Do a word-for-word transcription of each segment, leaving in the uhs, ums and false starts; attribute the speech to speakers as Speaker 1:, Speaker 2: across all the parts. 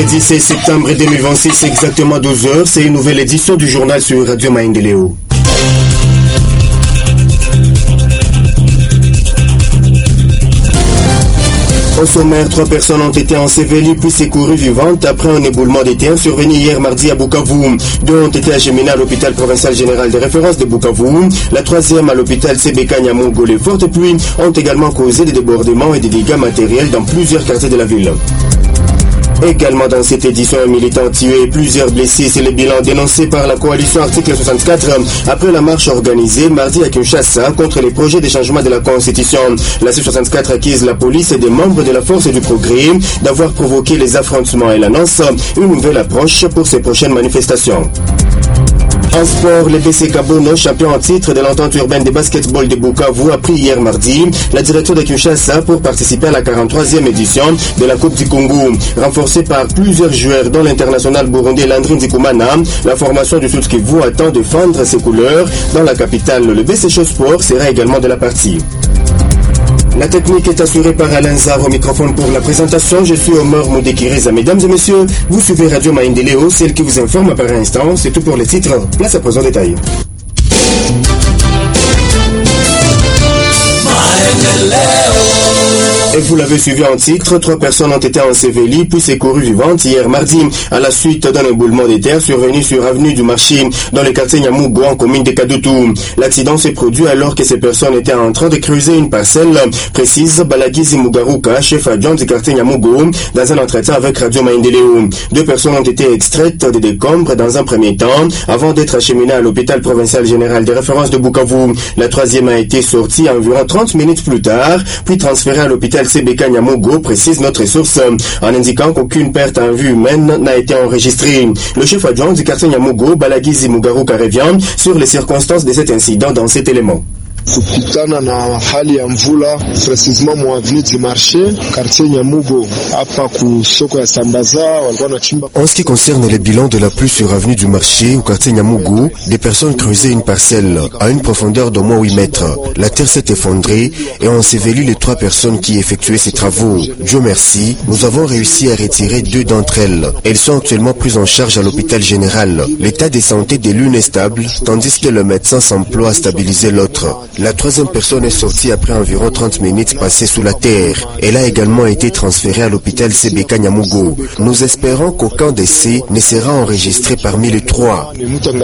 Speaker 1: dix-sept septembre deux mille vingt-six, exactement douze heures, c'est une nouvelle édition du journal sur Radio Maendeleo. Au sommaire, trois personnes ont été ensevelies puis secourues vivantes après un éboulement de terre survenu hier mardi à Bukavu. Deux ont été acheminées à l'hôpital provincial général de référence de Bukavu. La troisième à l'hôpital C B K Nyamugo. Les fortes pluies ont également causé des débordements et des dégâts matériels dans plusieurs quartiers de la ville. Également dans cette édition, un militant tué et plusieurs blessés, c'est le bilan dénoncé par la coalition Article soixante-quatre après la marche organisée mardi à Kinshasa contre les projets de changement de la Constitution. La C soixante-quatre accuse la police et des membres de la Force du Progrès d'avoir provoqué les affrontements et l'annonce une nouvelle approche pour ces prochaines manifestations. En sport, le B C Kabono, champion en titre de l'entente urbaine de basketball de Bukavu, a pris hier mardi la direction de Kinshasa pour participer à la quarante-troisième édition de la Coupe du Congo. Renforcée par plusieurs joueurs dont l'international burundais Landry Nzikumana, la formation du Sud Kivu attend de défendre ses couleurs dans la capitale. Le B C Sport sera également de la partie. La technique est assurée par Alain Zar au microphone pour la présentation. Je suis Omar Moudekireza. Mesdames et messieurs, vous suivez Radio Maendeleo, celle qui vous informe par instant. C'est tout pour les titres. Place à présent détail. Et vous l'avez suivi en titre, trois personnes ont été ensevelies puis secourues vivantes hier mardi à la suite d'un éboulement de terre survenu sur avenue du Marché dans le quartier Nyamugo en commune de Kadutu. L'accident s'est produit alors que ces personnes étaient en train de creuser une parcelle, précise Balagizi Mugaruka, chef adjoint du quartier Nyamugo, dans un entretien avec Radio Maendeleo. Deux personnes ont été extraites des décombres dans un premier temps avant d'être acheminées à l'hôpital provincial général de référence de Bukavu. La troisième a été sortie environ trente minutes plus tard puis transférée à l'hôpital C B K Nyamugo, précise notre source, en indiquant qu'aucune perte en vue humaine n'a été enregistrée. Le chef adjoint du quartier Nyamugo, Balagizi Mugaruka, revient sur les circonstances de cet incident dans cet élément.
Speaker 2: Kukutana na hali ya mvula precisement mwa avenue du marché quartier Nyamugo hapa ku soko ya Sambaza walikuwa wanachimba.
Speaker 1: En ce qui concerne les bilans de la pluie sur avenue du marché au quartier Nyamugo, des personnes creusaient une parcelle à une profondeur d'au moins huit mètres. La terre s'est effondrée et ont enseveli les trois personnes qui effectuaient ces travaux. Dieu merci, nous avons réussi à retirer deux d'entre elles. Elles sont actuellement prises en charge à l'hôpital général. L'état de santé de l'une est stable, tandis que le médecin s'emploie à stabiliser l'autre. La troisième personne est sortie après environ trente minutes passées sous la terre. Elle a également été transférée à l'hôpital C B K Nyamugo. Nous espérons qu'aucun décès ne sera enregistré parmi les trois.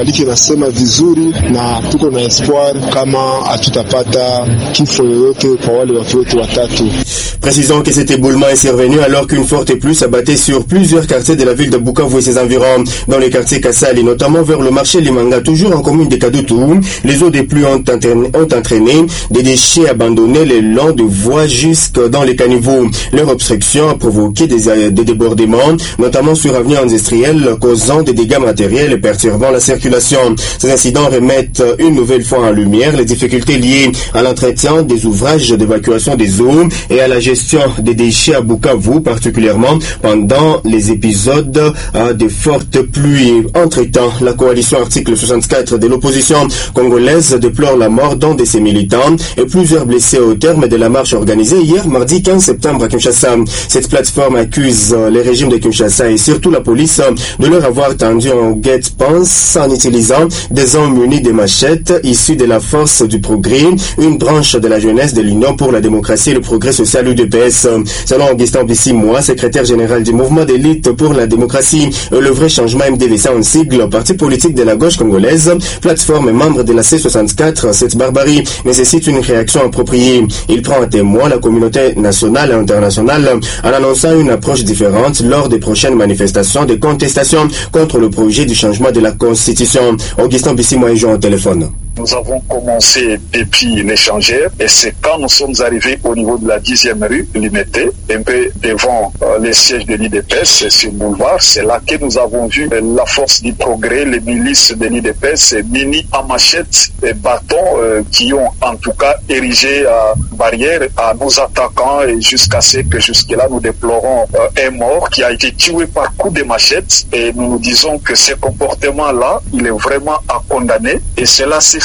Speaker 1: Précisons que cet éboulement est survenu alors qu'une forte pluie s'abattait sur plusieurs quartiers de la ville de Bukavu et ses environs. Dans les quartiers Kassali, notamment vers le marché Limanga, toujours en commune de Kadutu, les eaux des pluies ont entraîné, ont entraîné des déchets abandonnés le long de voies jusque dans les caniveaux. Leur obstruction a provoqué des, des débordements, notamment sur avenue industrielle, causant des dégâts matériels et perturbant la circulation. Ces incidents remettent une nouvelle fois en lumière les difficultés liées à l'entretien des ouvrages d'évacuation des eaux et à la gestion des déchets à Bukavu, particulièrement pendant les épisodes euh, de fortes pluies. Entre-temps, la coalition Article soixante-quatre de l'opposition congolaise déplore la mort d'un de ses militants et plusieurs blessés au terme de la marche organisée hier mardi quinze septembre à Kinshasa. Cette plateforme accuse les régimes de Kinshasa et surtout la police de leur avoir tendu en guet-pense en utilisant des hommes munis de machettes issus de la Force du Progrès, une branche de la jeunesse de l'Union pour la démocratie et le progrès social U D P S. Selon Augustin Bissimois, secrétaire général du mouvement d'élite pour la démocratie, le vrai changement M D V C en sigle, parti politique de la gauche congolaise, plateforme et membre de la C soixante-quatre, cette barbarie nécessite une réaction appropriée. Il prend à témoin la communauté nationale et internationale en annonçant une approche différente lors des prochaines manifestations de contestation contre le projet du changement de la Constitution. Augustin Bissimois est joint au téléphone.
Speaker 3: Nous avons commencé depuis l'échangeur et c'est quand nous sommes arrivés au niveau de la dixième rue, Limité, un peu devant euh, les sièges de l'I D P S sur le boulevard. C'est là que nous avons vu euh, la Force du Progrès, les milices de l'I D P S munis à machettes et bâtons euh, qui ont en tout cas érigé euh, barrière à nos attaquants et jusqu'à ce que jusque-là nous déplorons euh, un mort qui a été tué par coup de machette et nous nous disons que ce comportement-là, il est vraiment à condamner et cela s'est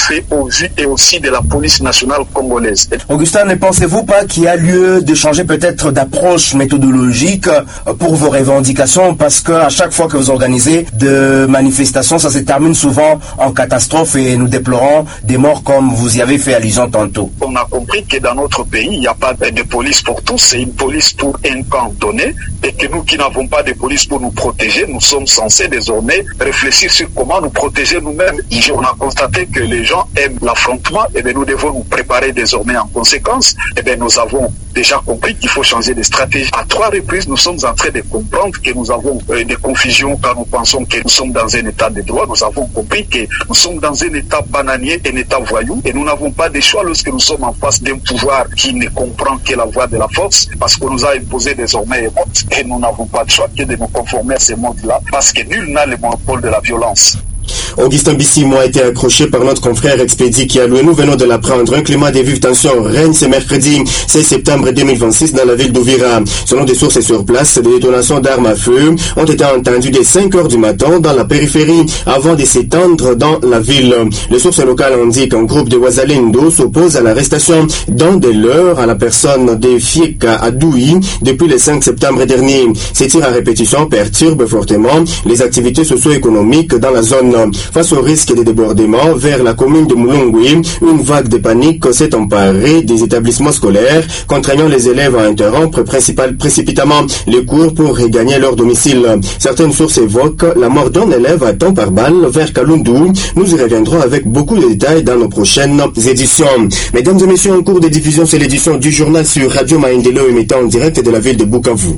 Speaker 3: fait au vu et aussi de la police nationale congolaise.
Speaker 4: Augustin, ne pensez-vous pas qu'il y a lieu de changer peut-être d'approche méthodologique pour vos revendications, parce qu'à chaque fois que vous organisez de manifestations, ça se termine souvent en catastrophe et nous déplorons des morts comme vous y avez fait allusion tantôt.
Speaker 3: On a compris que dans notre pays, il n'y a pas de police pour tous, c'est une police pour un camp donné, et que nous qui n'avons pas de police pour nous protéger, nous sommes censés désormais réfléchir sur comment nous protéger nous-mêmes. On a constaté que les gens aiment l'affrontement, et bien nous devons nous préparer désormais en conséquence. Et bien nous avons déjà compris qu'il faut changer de stratégie. À trois reprises, nous sommes en train de comprendre que nous avons euh, des confusions quand nous pensons que nous sommes dans un état de droit. Nous avons compris que nous sommes dans un état bananier, un état voyou, et nous n'avons pas de choix lorsque nous sommes en face d'un pouvoir qui ne comprend que la voie de la force, parce qu'on nous a imposé désormais un mode, et nous n'avons pas de choix que de nous conformer à ces modes-là, parce que nul n'a le monopole de la violence.
Speaker 1: Augustin Bissimo a été accroché par notre confrère Expédit qui a loué. Nous venons de l'apprendre. Un climat de vive tension règne ce mercredi seize septembre deux mille vingt-six dans la ville d'Uvira. Selon des sources sur place, des détonations d'armes à feu ont été entendues dès cinq heures du matin dans la périphérie avant de s'étendre dans la ville. Les sources locales indiquent qu'un groupe de Wazalendo s'oppose à l'arrestation d'un des leurs à la personne de Fieka Adoui depuis le cinq septembre dernier. Ces tirs à répétition perturbent fortement les activités socio-économiques dans la zone. Face au risque de débordement vers la commune de Mulungwi, une vague de panique s'est emparée des établissements scolaires, contraignant les élèves à interrompre principal, précipitamment les cours pour regagner leur domicile. Certaines sources évoquent la mort d'un élève à temps par balle vers Kalundu. Nous y reviendrons avec beaucoup de détails dans nos prochaines éditions. Mesdames et messieurs, en cours de diffusion, c'est l'édition du journal sur Radio Maendeleo émettant en direct de la ville de Bukavu.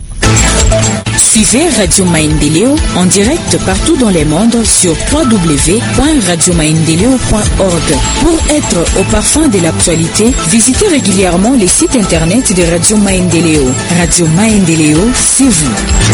Speaker 5: Suivez Radio Maendeleo en direct partout dans le monde sur w w w point radio maendeleo point org. Pour être au parfum de l'actualité, visitez régulièrement les sites internet de Radio Maendeleo. Radio Maendeleo, c'est vous.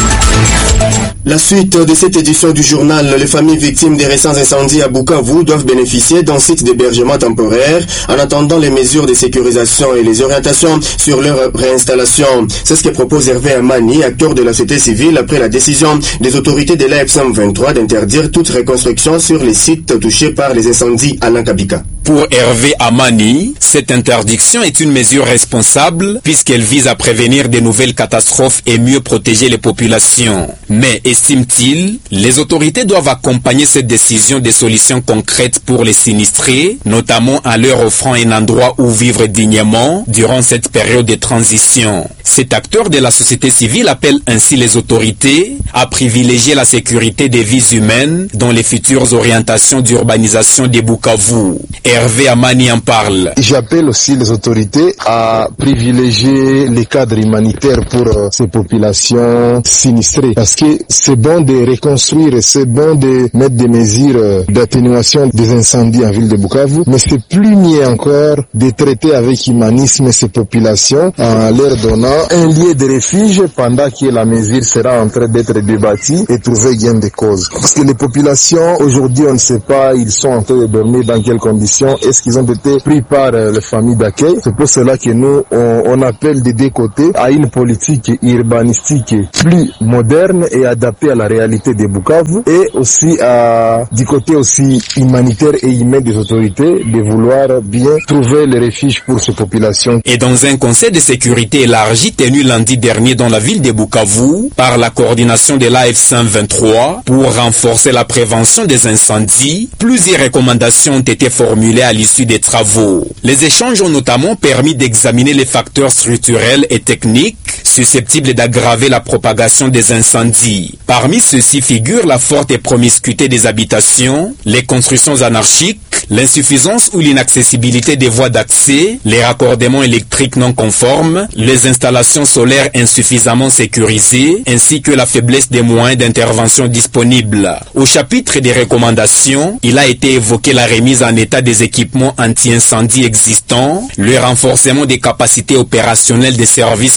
Speaker 1: La suite de cette édition du journal, les familles victimes des récents incendies à Bukavu doivent bénéficier d'un site d'hébergement temporaire en attendant les mesures de sécurisation et les orientations sur leur réinstallation. C'est ce que propose Hervé Amani, acteur de la société civile, après la décision des autorités de l'A F C M vingt-trois d'interdire toute reconstruction sur les sites touchés par les incendies à Lankabika.
Speaker 6: Pour Hervé Amani, cette interdiction est une mesure responsable puisqu'elle vise à prévenir de nouvelles catastrophes et mieux protéger les populations. Mais, estime-t-il, les autorités doivent accompagner cette décision des solutions concrètes pour les sinistrés, notamment en leur offrant un endroit où vivre dignement durant cette période de transition. Cet acteur de la société civile appelle ainsi les autorités à privilégier la sécurité des vies humaines dans les futures orientations d'urbanisation des Bukavu. Hervé Amani en parle.
Speaker 2: J'appelle aussi les autorités à privilégier les cadres humanitaires pour euh, ces populations sinistrées. Parce que c'est bon de reconstruire, c'est bon de mettre des mesures euh, d'atténuation des incendies en ville de Bukavu, mais c'est plus mieux encore de traiter avec humanisme ces populations en leur donnant un lieu de refuge pendant que la mesure sera en train d'être débattue et trouver gain de cause. Parce que les populations, aujourd'hui, on ne sait pas, ils sont en train de dormir dans quelles conditions. Est-ce qu'ils ont été pris par euh, les familles d'accueil? C'est pour cela que nous, on, on appelle des deux côtés à une politique urbanistique plus moderne et adaptée à la réalité de Bukavu, et aussi à, du côté aussi humanitaire et humain des autorités de vouloir bien trouver les refuges pour ces populations.
Speaker 6: Et dans un conseil de sécurité élargi tenu lundi dernier dans la ville de Bukavu par la coordination de l'A F C M vingt-trois pour renforcer la prévention des incendies, plusieurs recommandations ont été formulées à l'issue des travaux. Les échanges ont notamment permis d'examiner les facteurs structurels et techniques susceptibles d'aggraver la propagation des incendies. Parmi ceux-ci figurent la forte promiscuité des habitations, les constructions anarchiques, l'insuffisance ou l'inaccessibilité des voies d'accès, les raccordements électriques non conformes, les installations solaires insuffisamment sécurisées, ainsi que la faiblesse des moyens d'intervention disponibles. Au chapitre des recommandations, il a été évoqué la remise en état des équipements anti-incendie existants, le renforcement des capacités opérationnelles des services concernés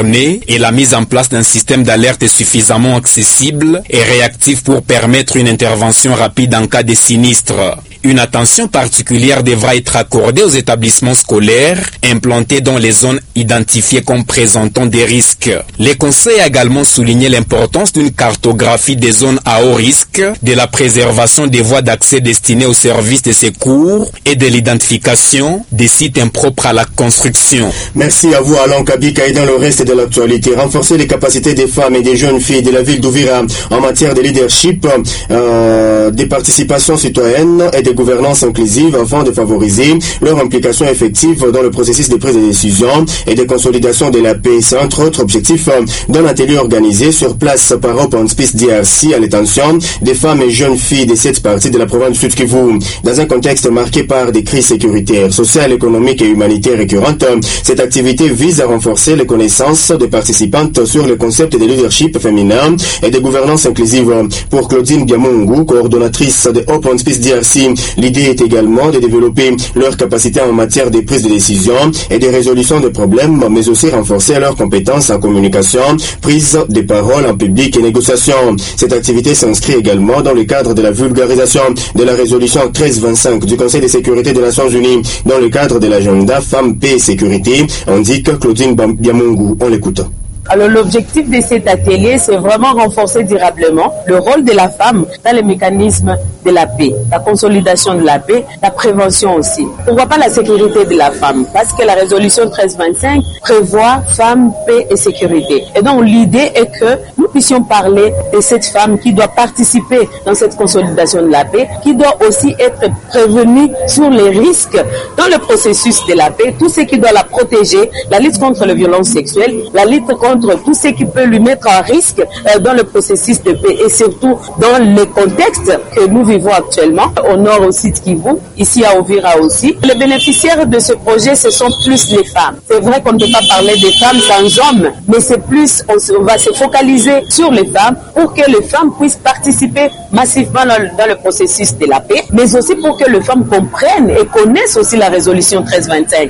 Speaker 6: données et la mise en place d'un système d'alerte suffisamment accessible et réactif pour permettre une intervention rapide en cas de sinistre. Une attention particulière devra être accordée aux établissements scolaires implantés dans les zones identifiées comme présentant des risques. Les conseils a également souligné l'importance d'une cartographie des zones à haut risque, de la préservation des voies d'accès destinées aux services de secours et de l'identification des sites impropres à la construction.
Speaker 1: Merci à vous Alain Kabika. Et dans le reste de l'actualité, renforcer les capacités des femmes et des jeunes filles de la ville d'Uvira en matière de leadership, euh, des participations citoyennes et de gouvernance inclusive afin de favoriser leur implication effective dans le processus de prise de décision et de consolidation de la paix. C'est entre autres objectifs d'un atelier organisé sur place par Open Space D R C à l'attention des femmes et jeunes filles de cette partie de la province du Sud Kivu. Dans un contexte marqué par des crises sécuritaires, sociales, économiques et humanitaires récurrentes, cette activité vise à renforcer les connaissances des participantes sur le concept de leadership féminin et de gouvernance inclusive. Pour Claudine Biamungu, coordonnatrice de Open Space D R C, l'idée est également de développer leurs capacités en matière de prise de décision et de résolution de problèmes, mais aussi renforcer leurs compétences en communication, prise de parole en public et négociation. Cette activité s'inscrit également dans le cadre de la vulgarisation de la résolution treize vingt-cinq du Conseil de sécurité des Nations Unies dans le cadre de l'agenda Femmes, Paix et Sécurité, indique Claudine Biamungu. On l'écoute.
Speaker 7: Alors l'objectif de cet atelier, c'est vraiment renforcer durablement le rôle de la femme dans les mécanismes de la paix, la consolidation de la paix, la prévention aussi. Pourquoi pas la sécurité de la femme? Parce que la résolution treize vingt-cinq prévoit femme, paix et sécurité. Et donc l'idée est que nous puissions parler de cette femme qui doit participer dans cette consolidation de la paix, qui doit aussi être prévenue sur les risques dans le processus de la paix, tout ce qui doit la protéger, la lutte contre les violences sexuelles, la lutte contre tout ce qui peut lui mettre en risque euh, dans le processus de paix et surtout dans le contexte que nous vivons actuellement au nord aussi de Kivu, ici à Uvira aussi. Les bénéficiaires de ce projet, ce sont plus les femmes. C'est vrai qu'on ne peut pas parler des femmes sans hommes, mais c'est plus, on, se, on va se focaliser sur les femmes pour que les femmes puissent participer massivement dans le, dans le processus de la paix, mais aussi pour que les femmes comprennent et connaissent aussi la résolution treize vingt-cinq.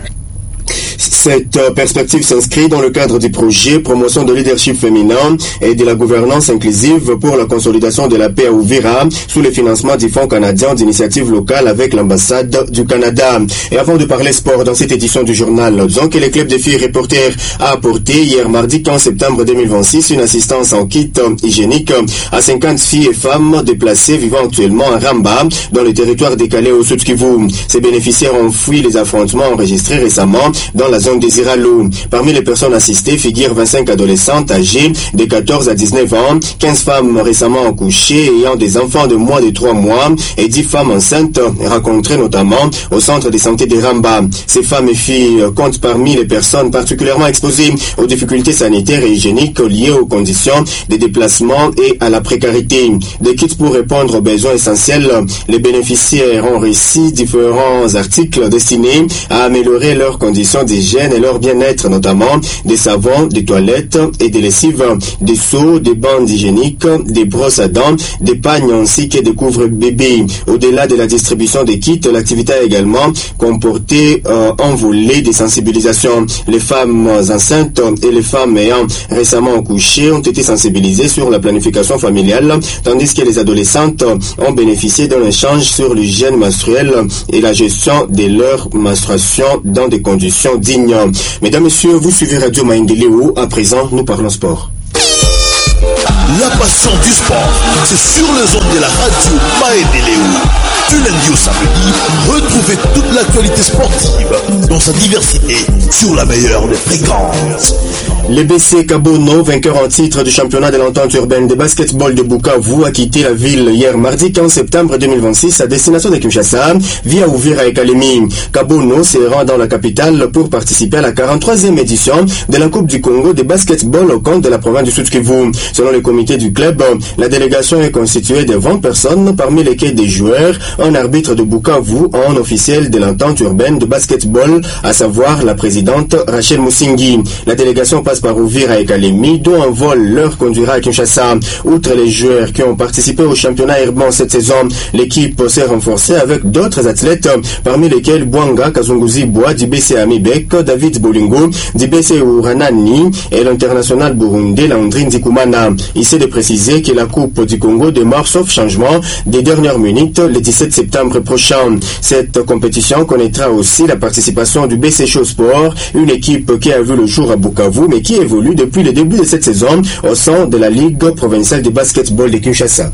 Speaker 1: Cette perspective s'inscrit dans le cadre du projet Promotion de leadership féminin et de la gouvernance inclusive pour la consolidation de la paix à Uvira sous le financement du Fonds canadien d'initiative locale avec l'ambassade du Canada. Et avant de parler sport dans cette édition du journal, disons que le club des filles reporters a apporté hier mardi quinze septembre deux mille vingt-six une assistance en kit hygiénique à cinquante filles et femmes déplacées vivant actuellement à Ramba dans le territoire décalé au Sud Kivu. Ces bénéficiaires ont fui les affrontements enregistrés récemment dans la zone des Iralo. Parmi les personnes assistées figurent vingt-cinq adolescentes âgées de quatorze à dix-neuf ans, quinze femmes récemment accouchées ayant des enfants de moins de trois mois et dix femmes enceintes rencontrées notamment au centre de santé de Ramba. Ces femmes et filles comptent parmi les personnes particulièrement exposées aux difficultés sanitaires et hygiéniques liées aux conditions de déplacement et à la précarité. Des kits pour répondre aux besoins essentiels, les bénéficiaires ont reçu différents articles destinés à améliorer leurs conditions d'hygiène et leur bien-être, notamment des savons, des toilettes et des lessives, des seaux, des bandes hygiéniques, des brosses à dents, des pagnes ainsi que des couvre-bébés. Au-delà de la distribution des kits, l'activité a également comporté euh, un volet de sensibilisation. Les femmes enceintes et les femmes ayant récemment accouché ont été sensibilisées sur la planification familiale, tandis que les adolescentes ont bénéficié d'un échange sur l'hygiène menstruelle et la gestion de leur menstruation dans des conditions dignes. Mesdames, Messieurs, vous suivez Radio Maendeleo. À présent, nous parlons sport.
Speaker 8: La passion du sport, c'est sur les ondes de la radio Maendeleo. Du lundi au samedi, retrouvez toute l'actualité sportive dans sa diversité sur la meilleure des fréquences.
Speaker 1: Le B C Kabono, vainqueur en titre du championnat de l'entente urbaine de basketball de Bukavu, a quitté la ville hier mardi quinze septembre deux mille vingt-six à destination de Kinshasa via Uvira et Kalemi. Kabono se rend dans la capitale pour participer à la quarante-troisième édition de la Coupe du Congo de basketball au compte de la province du Sud Kivu. Selon les comité du club. La délégation est constituée de vingt personnes, parmi lesquelles des joueurs, un arbitre de Bukavu, un officiel de l'entente urbaine de basketball, à savoir la présidente Rachel Musingi. La délégation passe par Uvira et Kalemi, dont un vol leur conduira à Kinshasa. Outre les joueurs qui ont participé au championnat urbain cette saison, l'équipe s'est renforcée avec d'autres athlètes, parmi lesquels Bwanga Kazunguzi Bois du B C Amibek, David Bolingo du B C Uranani et l'international burundais Landry Ndikumana. Ici de préciser que la Coupe du Congo démarre sauf changement des dernières minutes le dix-sept septembre prochain. Cette compétition connaîtra aussi la participation du B C Show Sport, une équipe qui a vu le jour à Bukavu mais qui évolue depuis le début de cette saison au sein de la Ligue provinciale de basketball de Kinshasa.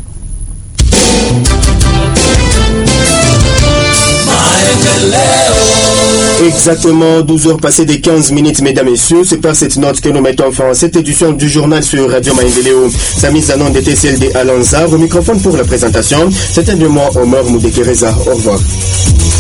Speaker 1: Exactement douze heures passées des quinze minutes, mesdames et messieurs. C'est par cette note que nous mettons fin à cette édition du journal sur Radio Maendeleo. Sa mise en onde était celle de Alanza. Au microphone pour la présentation, c'était de moi, Omar Moudekereza. Au revoir.